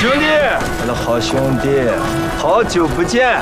兄弟，我的好兄弟，好久不见。